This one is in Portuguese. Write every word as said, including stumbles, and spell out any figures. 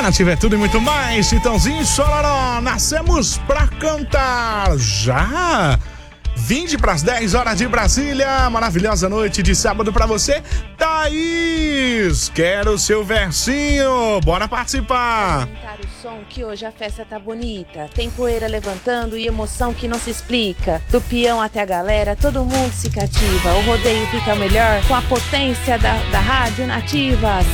A Nativa é tudo e muito mais. Chitãozinho e Chororó, nascemos pra cantar. Já vinte para as dez horas de Brasília. Maravilhosa noite de sábado pra você. Thaís, quero o seu versinho. Bora participar. Aumentar o som que hoje a festa tá bonita. Tem poeira levantando e emoção que não se explica. Do peão até a galera, todo mundo se cativa. O rodeio fica melhor com a potência da, da rádio nativa.